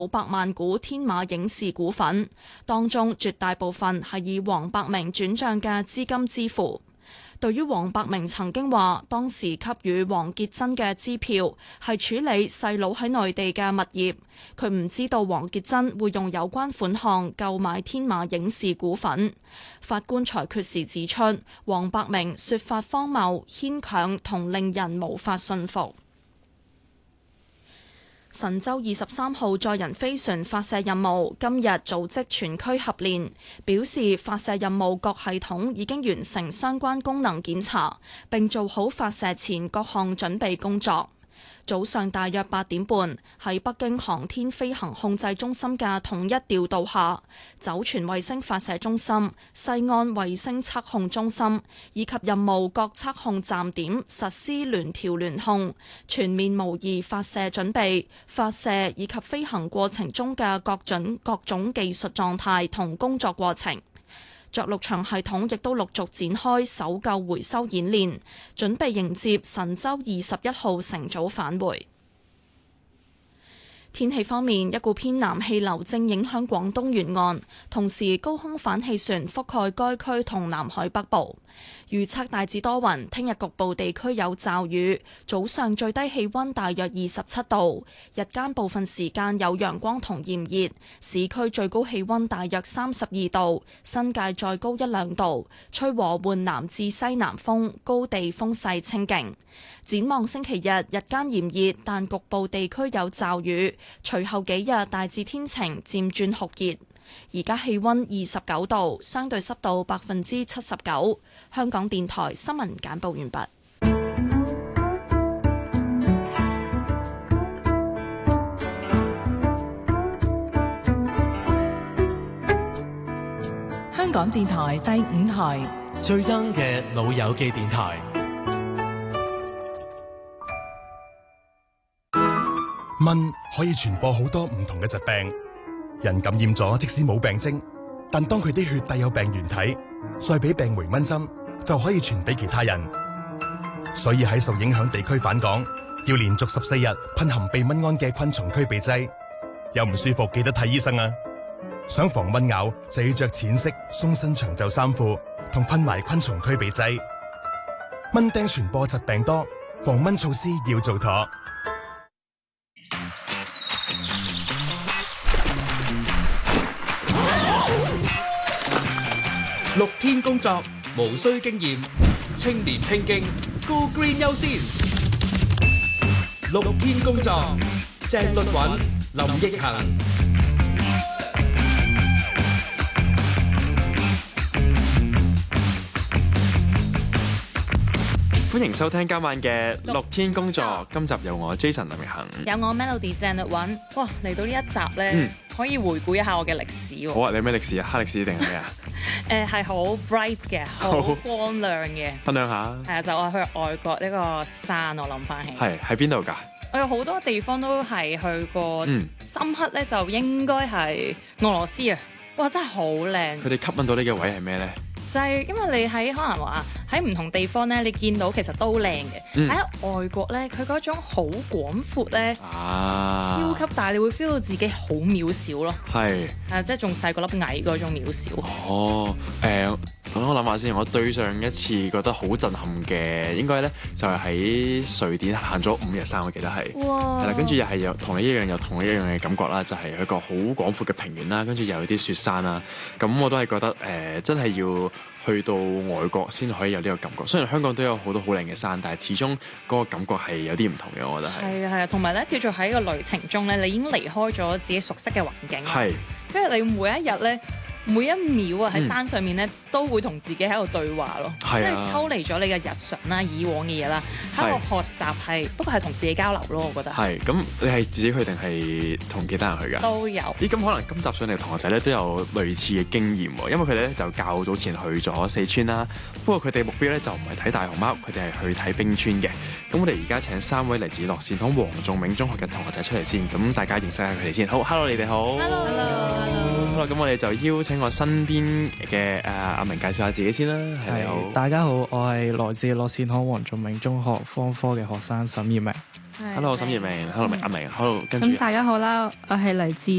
900萬股天馬影視股份，當中絕大部分係以黃百鳴轉賬嘅資金支付。對於黃百鳴曾經話當時給予黃潔珍嘅支票係處理細佬喺內地嘅物業，佢唔知道黃潔珍會用有關款項購買天馬影視股份。法官裁決時指出，黃百鳴說法荒謬、牽強同令人無法信服。神舟23號載人飛船發射任務今日組織全區合練，表示發射任務各系統已經完成相關功能檢查，並做好發射前各項準備工作。早上大約8點半，喺北京航天飛行控制中心嘅統一調度下，酒泉衛星發射中心、西安衛星測控中心以及任務各測控站點實施聯調聯控，全面模擬發射準備、發射以及飛行過程中嘅各種技術狀態同工作過程。着陸場系統亦都陸續展開搜救回收演練，準備迎接神舟21號乘組返回。天氣方面，一股偏南氣流正影響廣東沿岸，同時高空反氣旋覆蓋該區同南海北部。預測大致多雲，聽日局部地區有驟雨，早上最低氣溫大約27度，日間部分時間有陽光同炎熱，市區最高氣溫大約32度，新界再高1-2度，吹和緩南至西南風，高地風勢清勁。展望星期日，日間炎熱，但局部地區有驟雨，隨後幾日大致天晴，漸轉酷熱。而家氣溫29度，相對濕度79%。香港電台新聞簡報完畢。 香港電台第5台最 young 嘅老友記電台。 蚊可以傳播好多唔同嘅疾病，人感染咗即使冇病徵，但當佢啲血帶有病原體，再俾病回蚊針，就可以傳俾其他人。所以喺受影響地區返港，要連續14日噴含避蚊胺嘅昆蟲驅避劑。有唔舒服記得睇醫生啊！想防蚊咬就要着淺色鬆身長袖衫褲，同噴埋昆蟲驅避劑。蚊叮傳播疾病多，防蚊措施要做妥。 6天工作無需經驗，青年拼勁 Go Green 優先。6天工作，鄭律韻、林奕恒。 歡迎收聽今晚嘅6天工作。今集有我 Jason 林奕恒， 有我 Melody 鄭律韻。哇，嚟到呢一集呢，可以回顧一下我嘅歷史喎。 好啊，你有咩歷史啊？黑歷史定係咩啊？ 係好 bright 嘅，好光亮嘅。 分享下。 係啊，就我去外國呢個山，我諗翻起。 係喺邊度㗎？ 我有好多地方都係去過，深刻咧就應該係俄羅斯啊！哇，真係好靚。 佢哋吸引到你嘅位係咩咧？ 就係因為你喺可能話喺唔同地方咧，你見到其實都靚嘅。喺外國咧，佢嗰種好廣闊咧，超級大，你會 feel 到自己好渺小咯。係即係仲細過粒蟻嗰種渺小。哦， 咁我諗下先，我對上一次覺得好震撼嘅，應該咧就係喺瑞典行咗5日山，我記得係。哇！係啦，跟住又係有同你一樣嘅感覺啦，就係一個好廣闊嘅平原啦，跟住又有啲雪山啦。咁我都係覺得真係要去到外國先可以有呢個感覺。雖然香港都有好多好靚嘅山，但係始終嗰個感覺係有啲唔同嘅，我覺得係。係啊，同埋咧叫做喺個旅程中咧，你已經離開咗自己熟悉嘅環境。係。跟住你每一日咧，每一秒啊喺山上面咧，都會同自己喺度對話咯，即係抽離咗你嘅日常啦、以往嘅嘢啦，喺度學習係，不過係同自己交流咯，我覺得。係，咁你係自己去定係同其他人去㗎？都有。咦，咁可能今集上嚟同學仔咧都有類似嘅經驗喎，因為佢哋咧就較早前去咗四川啦，不過佢哋目標咧就唔係睇大熊貓，佢哋係去睇冰川嘅。咁我哋而家請3位嚟自樂善堂黃仲明中學嘅同學仔出嚟先，咁大家認識下佢哋先。好 ，Hello 你哋好。Hello。好啦，咁我哋就邀請我身邊嘅阿明介紹下自己先啦。係，你好， 大家好，我係來自樂善堂黃仲明中學方科嘅學生沈業明。 Hello， 沈月明，Hello， 阿明，Hello，跟住咁大家好啦，我係嚟自